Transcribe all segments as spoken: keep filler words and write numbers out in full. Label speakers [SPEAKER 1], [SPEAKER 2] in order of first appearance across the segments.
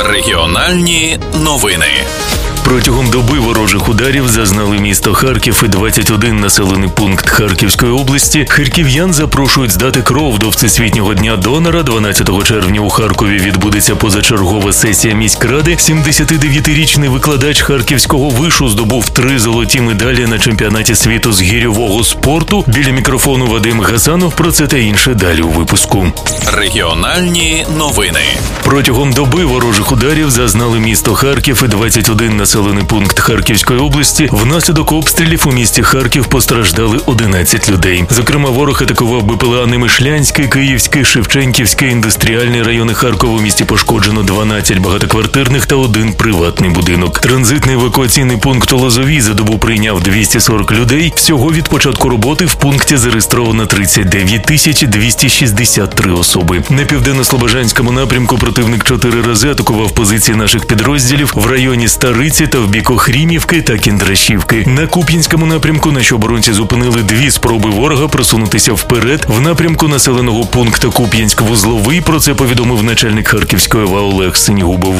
[SPEAKER 1] Регіональні новини.
[SPEAKER 2] Протягом доби ворожих ударів зазнали місто Харків і двадцять один населений пункт Харківської області. Харків'ян запрошують здати кров до Всесвітнього дня донора. дванадцятого червня у Харкові відбудеться позачергова сесія міськради. сімдесятидев'ятирічний викладач Харківського вишу здобув три золоті медалі на чемпіонаті світу з гірьового спорту. Біля мікрофону Вадим Гасанов. Про це та інше далі у випуску.
[SPEAKER 1] Регіональні новини.
[SPEAKER 2] Протягом доби ворожих ударів зазнали місто Харків і двадцять один населений пункт Харківської області. Внаслідок обстрілів у місті Харків постраждали одинадцять людей. Зокрема, ворог атакував БПЛА Немишлянський, Київський, Шевченківський, індустріальний райони Харкова. У місті пошкоджено дванадцять багатоквартирних та один приватний будинок. Транзитний евакуаційний пункт у Лозовій за добу прийняв двісті сорок людей. Всього від початку роботи в пункті зареєстровано тридцять дев'ять тисяч двісті шістдесят три особи. На південно-слобожанському напрямку противник чотири рази атакував позиції наших підрозділів в районі Стариці та в бік Охрімівки та Кіндрашівки. На Куп'янському напрямку наші оборонці зупинили дві спроби ворога просунутися вперед в напрямку населеного пункту Куп'янськ-Вузловий. Про це повідомив начальник Харківської ОВА Олег Синігубов.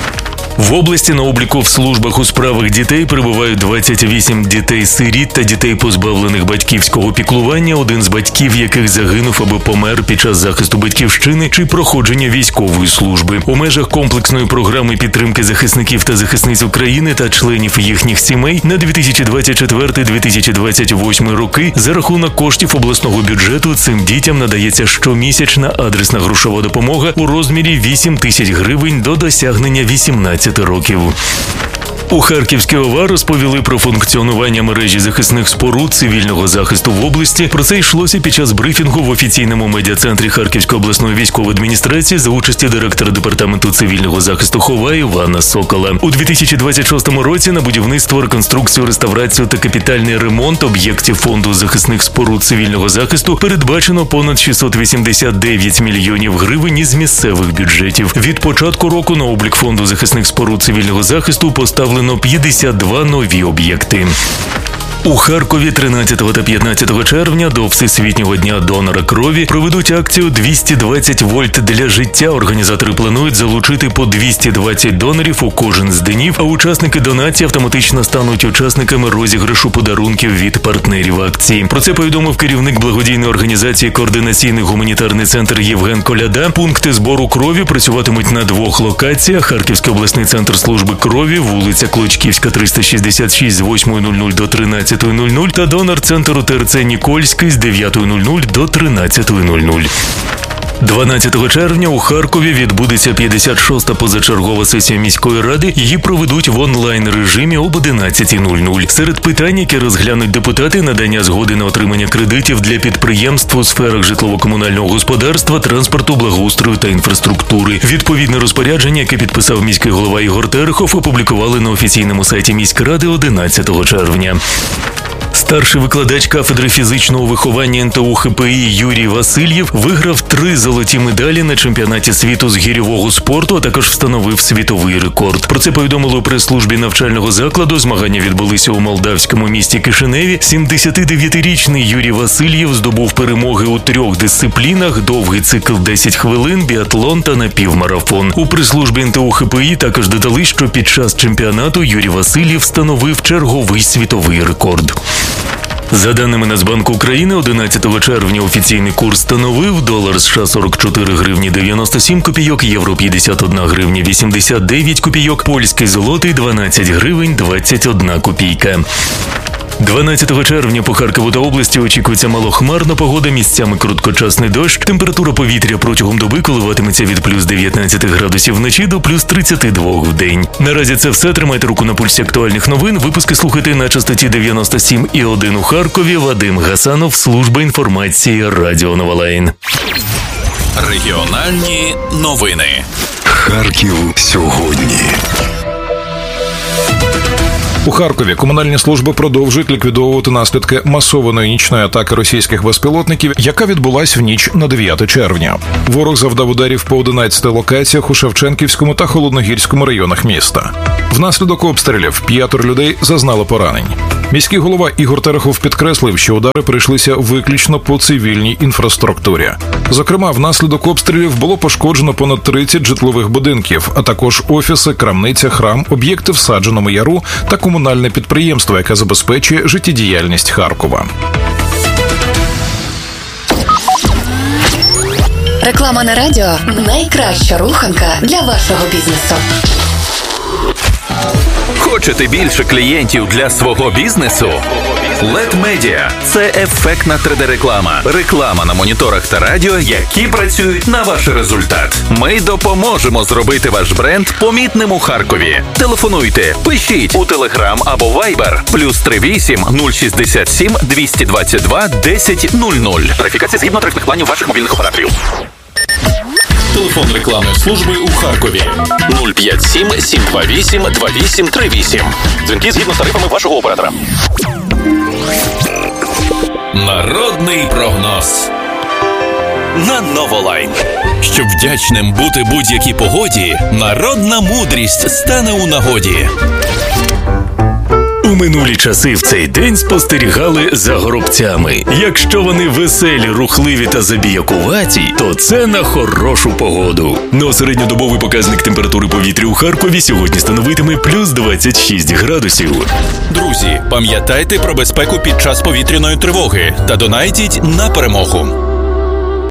[SPEAKER 2] В області на обліку в службах у справах дітей перебувають двадцять вісім дітей-сиріт та дітей, позбавлених батьківського піклування, один з батьків яких загинув або помер під час захисту батьківщини чи проходження військової служби. У межах комплексної програми підтримки захисників та захисниць України та членів їхніх сімей на дві тисячі двадцять четвертий - дві тисячі двадцять восьмий роки за рахунок коштів обласного бюджету цим дітям надається щомісячна адресна грошова допомога у розмірі вісім тисяч гривень до досягнення вісімнадцяти років. У Харківській ОВА розповіли про функціонування мережі захисних споруд цивільного захисту в області. Про це йшлося під час брифінгу в офіційному медіа-центрі Харківської обласної військової адміністрації за участі директора департаменту цивільного захисту ХОВА Івана Сокола. У дві тисячі двадцять шостому році на будівництво, реконструкцію, реставрацію та капітальний ремонт об'єктів фонду захисних споруд цивільного захисту передбачено понад шістсот вісімдесят дев'ять мільйонів гривень із місцевих бюджетів. Від початку року на облік фонду захисних споруд цивільного захисту поставлено п'ятдесят два нові об'єкти. У Харкові тринадцятого та п'ятнадцятого червня до Всесвітнього дня донора крові проведуть акцію двісті двадцять вольт для життя. Організатори планують залучити по двісті двадцять донорів у кожен з днів, а учасники донації автоматично стануть учасниками розіграшу подарунків від партнерів акції. Про це повідомив керівник благодійної організації «Координаційний гуманітарний центр» Євген Коляда. Пункти збору крові працюватимуть на двох локаціях: Харківський обласний центр служби крові, вулиця Клочківська, триста шістдесят шість з восьмої нуль нуль до тринадцятої нуль нуль та донор-центр УТРЦ Нікольський з дев'ятої нуль нуль до тринадцятої нуль нуль. дванадцятого червня у Харкові відбудеться п'ятдесят шоста позачергова сесія міської ради. Її проведуть в онлайн-режимі об одинадцятій нуль нуль. Серед питань, які розглянуть депутати: надання згоди на отримання кредитів для підприємств у сферах житлово-комунального господарства, транспорту, благоустрою та інфраструктури. Відповідне розпорядження, яке підписав міський голова Ігор Терехов, опублікували на офіційному сайті міськради одинадцятого червня. Старший викладач кафедри фізичного виховання ен те у ха пе і Юрій Васильєв виграв три золоті медалі на чемпіонаті світу з гірьового спорту, а також встановив світовий рекорд. Про це повідомили у прес-службі навчального закладу. Змагання відбулися у молдавському місті Кишиневі. сімдесятидев'ятирічний Юрій Васильєв здобув перемоги у трьох дисциплінах: довгий цикл десять хвилин, біатлон та напівмарафон. У прес-службі ен те у ха пе і також додали, що під час чемпіонату Юрій Васильєв встановив черговий світовий рекорд. За даними Нацбанку України, одинадцятого червня офіційний курс становив: долар США сорок чотири гривні дев'яносто сім копійок, євро п'ятдесят одна гривня вісімдесят дев'ять копійок, польський злотий дванадцять гривень двадцять одна копійка. дванадцятого червня по Харкову та області очікується малохмарна погода, місцями короткочасний дощ. Температура повітря протягом доби коливатиметься від плюс дев'ятнадцяти градусів вночі до плюс тридцяти двох в день. Наразі це все. Тримайте руку на пульсі актуальних новин. Випуски слухайте на частоті дев'яносто сім і один у Харкові. Вадим Гасанов, служба інформації Радіо Новолайн.
[SPEAKER 1] Регіональні новини.
[SPEAKER 3] Харків сьогодні.
[SPEAKER 4] У Харкові комунальні служби продовжують ліквідовувати наслідки масованої нічної атаки російських безпілотників, яка відбулась в ніч на дев'яте червня. Ворог завдав ударів по одинадцяти локаціях у Шевченківському та Холодногірському районах міста. Внаслідок обстрілів п'ятеро людей зазнали поранень. Міський голова Ігор Терехов підкреслив, що удари прийшлися виключно по цивільній інфраструктурі. Зокрема, внаслідок обстрілів було пошкоджено понад тридцять житлових будинків, а також офіси, крамниця, храм, об'єкти в Саджаному Яру та комунальне підприємство, яке забезпечує життєдіяльність Харкова.
[SPEAKER 5] Реклама на радіо – найкраща руханка для вашого бізнесу.
[SPEAKER 1] Хочете більше клієнтів для свого бізнесу? лед Media – це ефектна три де-реклама. Реклама на моніторах та радіо, які працюють на ваш результат. Ми допоможемо зробити ваш бренд помітним у Харкові. Телефонуйте, пишіть у Telegram або Viber плюс три вісім нуль шістдесят сім двісті двадцять два десять нуль нуль. Тарифікація згідно тарифних планів ваших мобільних операторів. Телефон рекламної служби у Харкові нуль п'ять сім сім два вісім два вісім три вісім. Дзвінки згідно з тарифами вашого оператора. Народний прогноз на Новолайн. Щоб вдячним бути будь-якій погоді, народна мудрість стане у нагоді.
[SPEAKER 2] У минулі часи в цей день спостерігали за горобцями. Якщо вони веселі, рухливі та забіякуваті, то це на хорошу погоду. Но середньодобовий показник температури повітря у Харкові сьогодні становитиме плюс двадцять шість градусів.
[SPEAKER 1] Друзі, пам'ятайте про безпеку під час повітряної тривоги та донайтіть на перемогу.